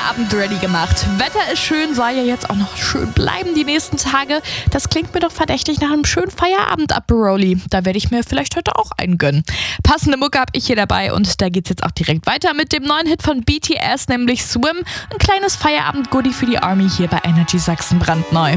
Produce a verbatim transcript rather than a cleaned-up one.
Feierabend ready gemacht. Wetter ist schön, soll ja jetzt auch noch schön bleiben die nächsten Tage. Das klingt mir doch verdächtig nach einem schönen Feierabend-Aperoli. Da werde ich mir vielleicht heute auch einen gönnen. Passende Mucke habe ich hier dabei und da geht's jetzt auch direkt weiter mit dem neuen Hit von B T S, nämlich Swim. Ein kleines Feierabend-Goodie für die Army hier bei Energy Sachsen brandneu.